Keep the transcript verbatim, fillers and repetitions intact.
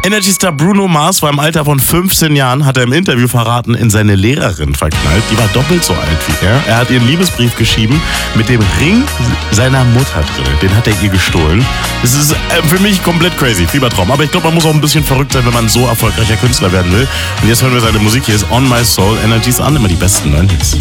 Energy-Star Bruno Mars war im Alter von fünfzehn Jahren, hat er im Interview verraten, in seine Lehrerin verknallt. Die war doppelt so alt wie er. Er hat ihr einen Liebesbrief geschrieben mit dem Ring seiner Mutter drin. Den hat er ihr gestohlen. Das ist für mich komplett crazy, Fiebertraum. Aber ich glaube, man muss auch ein bisschen verrückt sein, wenn man so erfolgreicher Künstler werden will. Und jetzt hören wir seine Musik. Hier ist On My Soul, Energy ist an, immer die besten neuen Hits.